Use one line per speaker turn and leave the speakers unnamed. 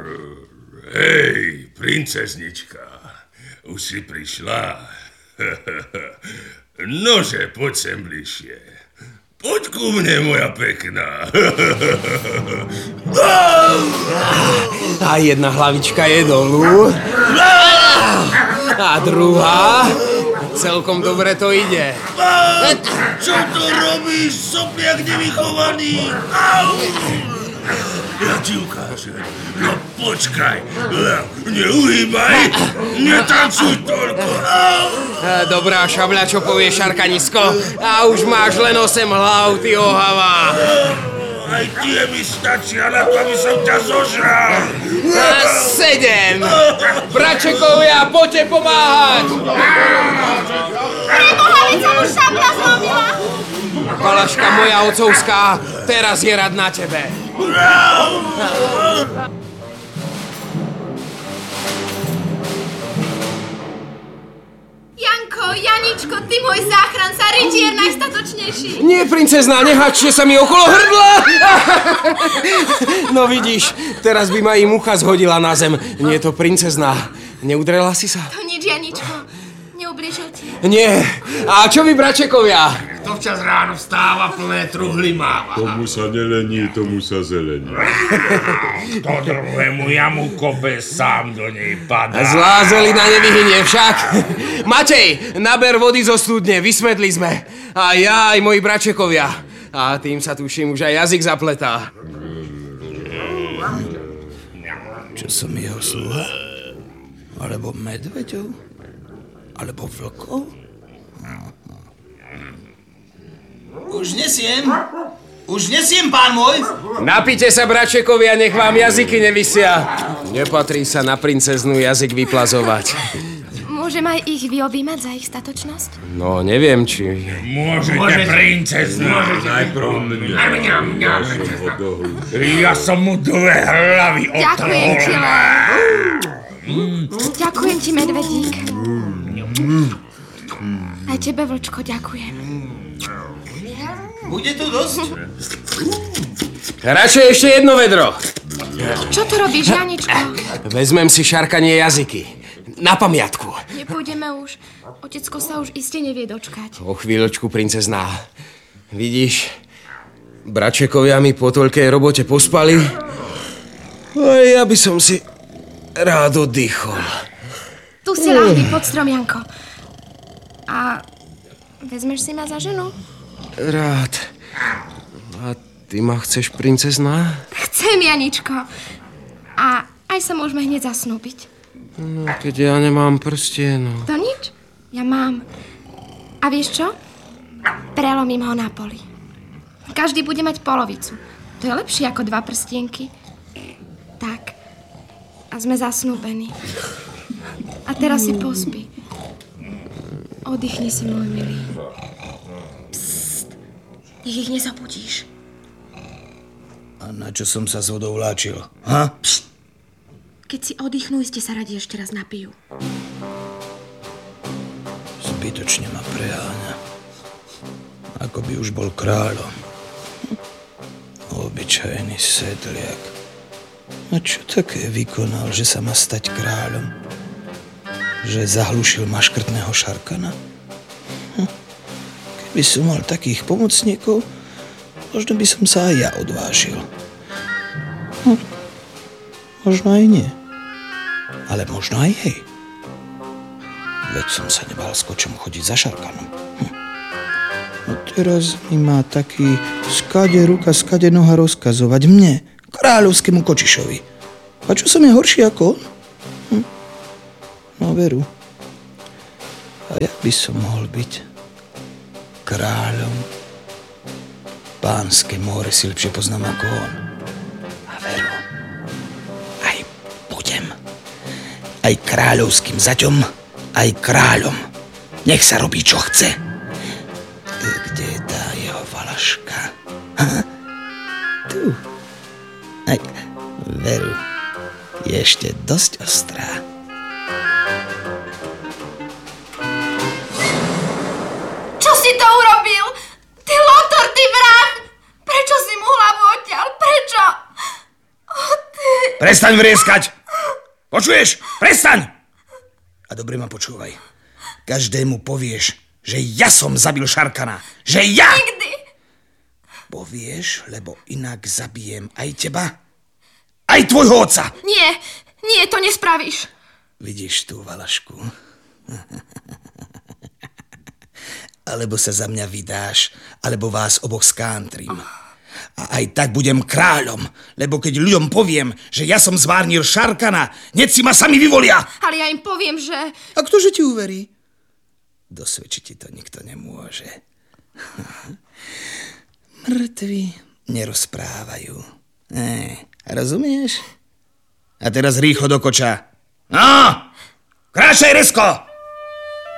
Hej, princeznička, už si prišla? Nože, poď sem bližšie. Poď ku mne, moja pekná.
A jedna hlavička je dolu. A druhá. Celkom dobre to ide.
Čo to robíš, sopliak nevychovaný? Ja ti ukážem. No počkaj. Neuhýbaj. Netancuj toľko.
Dobrá šabľa, čo povie šarkanisko. A už máš len 8 hlav, ty ohava.
Aj tie mi stačia na to, aby som ťa zožral.
7. Bračekovia, poďte pomáhať.
Prebohavica mu šabľa zlomila.
Palaška moja otcovská, teraz je rad na tebe.
Janko, Janičko, ty môj záchranca, rytier najstatočnejší.
Nie, princezná, nehačte sa mi okolo hrdla. No vidíš, teraz by ma i mucha zhodila na zem. Nie je to princezná. Neudrela si sa?
To nič, Janičko. Neublížil ti.
Nie. A čo vy, bračekovia?
Kto včas ráno vstáva, plné truhly máva.
Tomu sa nelení, tomu sa zelení.
To druhému jamu kope, sám do nej padá.
Zlá zelina nevyhynie však. Matej, naber vody zo studne, vysmetli sme. A ja, aj moji bračekovia. A tým sa tuším už aj jazyk zapletá.
Čo som jeho sluha? Alebo medveďov? Alebo vlkov? Už nesiem, pán môj.
Napite sa, bračekovia, nech vám jazyky nevisia. Nepatrí sa na princeznú jazyk vyplazovať.
Môžem aj ich vyobímať za ich statočnosť?
No, neviem, či...
Môžete, princezná.
Najprv mňa.
Ja som mu dve hlavy otrhol.
Ďakujem ti, Ďakujem ti, medvedík. Aj tebe, vlčko, ďakujem.
Bude tu dosť?
Radšej ešte jedno vedro.
Čo tu robíš, Janičko?
Vezmem si šarkanie jazyky. Na pamiatku.
Nepôjdeme už. Otecko sa už iste nevie dočkať.
O chvíľočku, princezná. Vidíš, bračekovia mi po toľkej robote pospali. A ja by som si rád oddychol.
Tu si ľahni pod strom, Janko. A vezmeš si ma za ženu?
Rád. A ty ma chceš, princezná?
Chcem, Janičko. A aj sa môžeme hneď zasnúbiť.
No, keď ja nemám prstienok.
To nič? Ja mám. A vieš čo? Prelomím ho na poli. Každý bude mať polovicu. To je lepšie ako 2 prstienky. Tak. A sme zasnúbení. A teraz si pospí. Oddychni si, môj milý. Psst. Nech ich nezabudíš.
A na čo som sa s vodou vláčil? Ha? Psst.
Keď si oddychnú, iste sa radi ešte raz napijú.
Zbytočne ma preháňa. Ako by už bol kráľom. Obyčajný sedliak. A čo také vykonal, že sa má stať kráľom? Že zahlušil maškrtného šarkana? Keby som mal takých pomocníkov, možno by som sa aj ja odvážil. Možno aj nie. Ale možno aj jej. Veď som sa nebal s kočom chodiť za šarkanom. No teraz mi má taký skade ruka, skade noha rozkazovať mne, kráľovskému kočišovi. A čo som je horší ako on? No veru. A ja by som mohol byť kráľom. Pánske more si lepšie poznám ako on. A veru. Aj budem. Aj kráľovským zaťom, aj kráľom. Nech sa robí, čo chce. Kde je tá jeho valaška? Tu. Aj veru. Je ešte dosť ostrá.
Čo si to urobil? Ty lotor, ty vrah! Prečo si mu hlavu odťal? Prečo?
Prestaň vrieskať! Počuješ? Prestaň! A dobre ma počúvaj. Každému povieš, že ja som zabil Šarkana. Že ja!
Nikdy!
Povieš, lebo inak zabijem aj teba, aj tvojho otca.
Nie, to nespravíš.
Vidíš tú Valašku? Alebo sa za mňa vydáš, alebo vás oboch skántrím. A aj tak budem kráľom, lebo keď ľuďom poviem, že ja som zvárnil Šarkana, hneď si ma sami vyvolia.
Ale ja im poviem, že...
A ktože ti uverí? Dosvedčiť ti to nikto nemôže. Mŕtvi nerozprávajú. Rozumieš? A teraz rýchlo do koča. No, kráčaj, Resko!